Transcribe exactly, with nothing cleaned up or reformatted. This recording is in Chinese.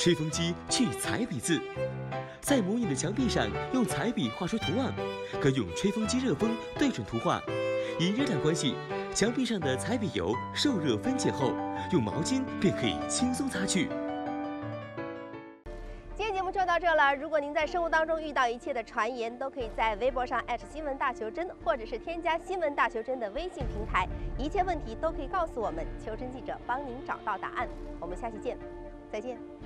吹风机去彩笔字，在模拟的墙壁上用彩笔画出图案，可用吹风机热风对准图画。因热量关系，墙壁上的彩笔油受热分解后，用毛巾便可以轻松擦去。 今天节目就到这了。如果您在生活当中遇到一切的传言，都可以在微博上艾特新闻大求真，或者是添加新闻大求真的微信平台，一切问题都可以告诉我们，求真记者帮您找到答案。我们下期见，再见。